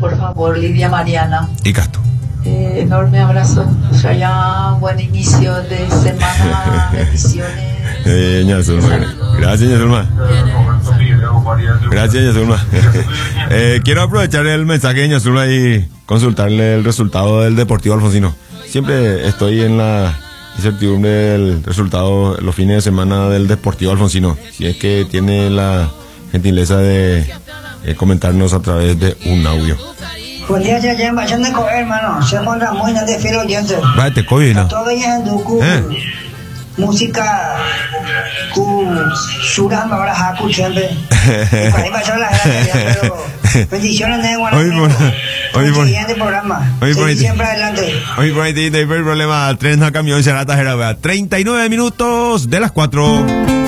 por favor, Lidia Mariana. Y Castro. Enorme abrazo. Ya buen inicio de semana. Bendiciones. Ña Zulma. Gracias, Ña Zulma. Gracias, Ña Zulma. Quiero aprovechar el mensaje de Ña Zulma y consultarle el resultado del Deportivo Alfonsino. Siempre estoy en la incertidumbre del resultado los fines de semana del Deportivo Alfonsino. Si es que tiene la gentileza de comentarnos a través de un audio. Buen día, ya vayan de coger, hermano. Somos la moina de fiel oyente. Vete, COVID, ¿no? Todo ya en Duku. Música. Surama, ahora Haku, siempre. Ahí pasó la gente, pero. Bendiciones de Guanajuato. Hoy por siguiente programa. Siempre adelante. Hoy por ahí te el problema. Tren a camión, será tajera, 39 minutos de las 4.